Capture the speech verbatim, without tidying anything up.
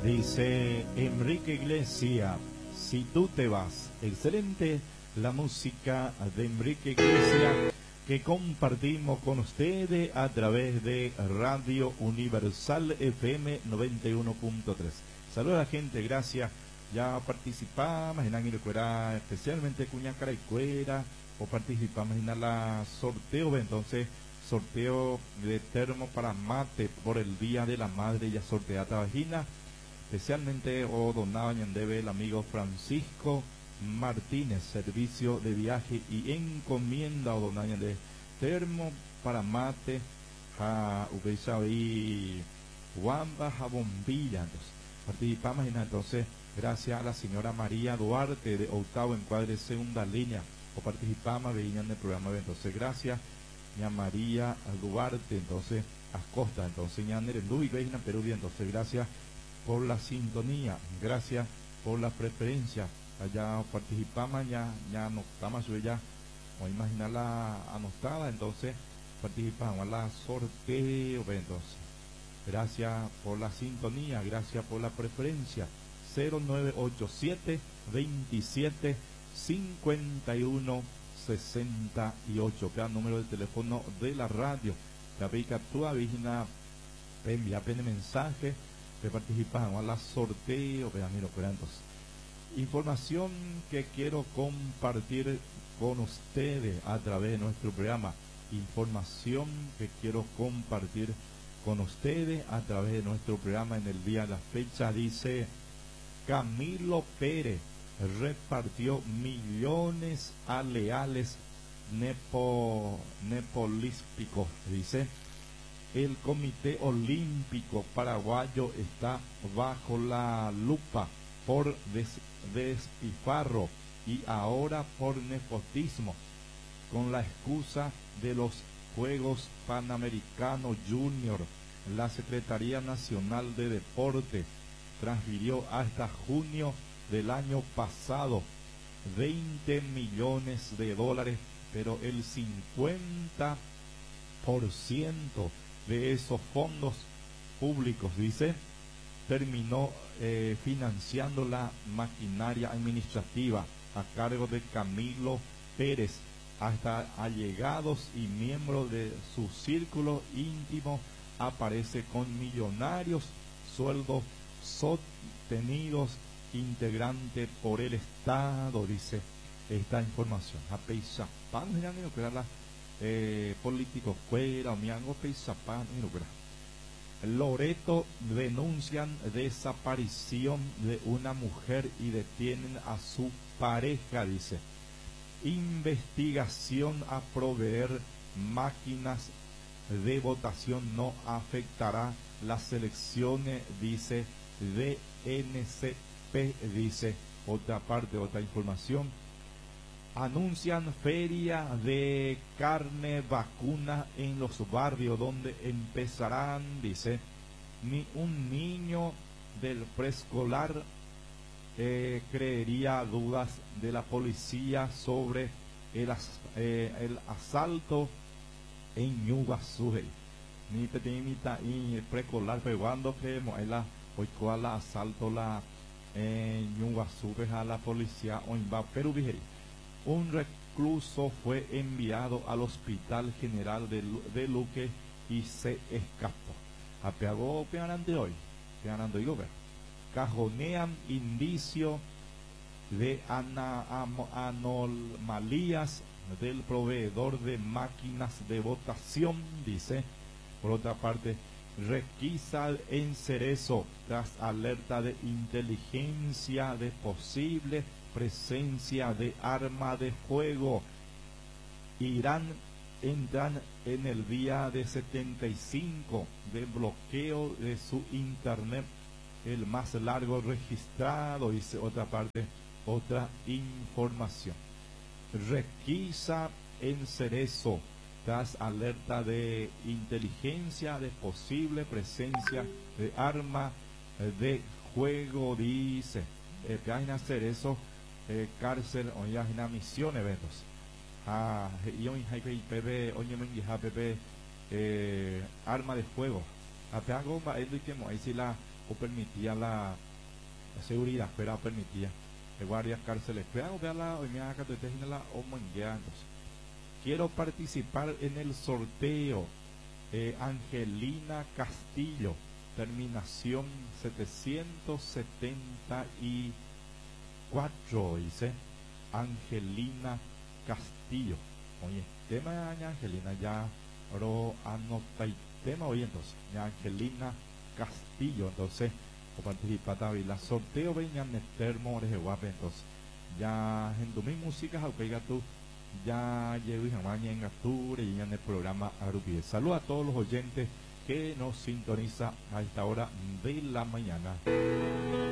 Dice Enrique Iglesias, si tú te vas. Excelente la música de Enrique Iglesias que compartimos con ustedes a través de Radio Universal F M noventa y uno punto tres. Saludos a la gente, gracias. Ya participamos en Ángel Cuera, especialmente Cuñacara y Cuera, o participamos en la sorteo, entonces sorteo de termo para mate por el Día de la Madre, ya sorteada vagina, especialmente o donaba debe el amigo Francisco Martínez, servicio de viaje y encomienda o donaba de termo para mate a Ubesa y Wamba a bombilla. Entonces participamos en entonces gracias a la señora María Duarte de octavo encuadre segunda línea, o participamos veían en el programa de entonces gracias a María Duarte entonces Acosta, entonces ya en el Luis Veina Perú, entonces gracias por la sintonía, gracias por la preferencia. Allá participamos, ya ya anotamos ya, o imaginar la anotada, entonces participamos a la sorteo, entonces gracias por la sintonía, gracias por la preferencia. Cero nueve ocho siete veintisiete cincuenta y uno sesenta y ocho, que es el número de teléfono de la radio. La pica tu vigina, envía pene mensaje, que participamos a la sorteo, pero miro, pero entonces información que quiero compartir con ustedes a través de nuestro programa, información que quiero compartir con ustedes a través de nuestro programa en el día de la fecha. Dice Camilo Pérez repartió millones a leales nepo, nepolíspicos. Dice el Comité Olímpico Paraguayo está bajo la lupa por des, despifarro y ahora por nepotismo, con la excusa de los Juegos Panamericanos Junior. La Secretaría Nacional de Deporte transfirió hasta junio del año pasado veinte millones de dólares, pero el cincuenta por ciento de esos fondos públicos, dice, terminó eh, financiando la maquinaria administrativa a cargo de Camilo Pérez. Hasta allegados y miembros de su círculo íntimo aparece con millonarios sueldos sostenidos integrante por el Estado, dice esta información. A Peizapan, que era la eh, políticos fuera, o miango Peizapan, Loreto denuncian desaparición de una mujer y detienen a su pareja, dice. Investigación a proveer máquinas de votación no afectará las elecciones, dice D N C P, dice otra parte, otra información. Anuncian feria de carne vacuna en los barrios donde empezarán, dice, ni un niño del preescolar eh, creería dudas de la policía sobre el, as, eh, el asalto en Ñuguazú. Ni petimita y preescolar peruano que moela hoy cual asalto la eh, Ñuguazú a la policía o en Perú. Un recluso fue enviado al Hospital General de, de Luque y se escapó. Apeagó peanante hoy, peanando y gober. Cajonean indicio de ana, am, anomalías del proveedor de máquinas de votación, dice. Por otra parte, requisa en Cerezo tras alerta de inteligencia de posible presencia de arma de fuego. Irán entran en el día de setenta y cinco de bloqueo de su internet, el más largo registrado, dice otra parte, otra información. Requisa en Cerezo tras alerta de inteligencia de posible presencia de arma de fuego, dice. Eh, que hay que hacer eso, eh, cárcel, o ya hay misión eventos. Ah, y hoy hay que pepe, hoy me pepe, eh, arma de fuego. A peago va el que mo ahí si la o permitía la, la seguridad, fuera permitía. De guardias cárceles, cuidado, vea la, hoy me haga que te la o entonces. Quiero participar en el sorteo. Eh, Angelina Castillo, terminación setecientos setenta y cuatro, dice Angelina Castillo. Oye, tema de Angelina ya ro anota y tema hoy entonces, ya Angelina Castillo, entonces, o participar también la sorteo venían de termo de guape, entonces, ya en tu mi música, pega tú. Ya llego y jamás en Gasture y en el programa Agrupie. Saludos a todos los oyentes que nos sintonizan a esta hora de la mañana.